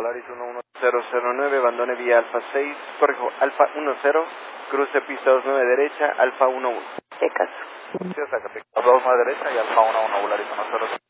Volaris 11009, abandone vía Alfa 6, corrijo, Alfa 10, cruce pista 29 derecha, Alfa 11. ¿Qué caso? Sí, o sea, que 29 derecha y Alfa 11, Volaris 10.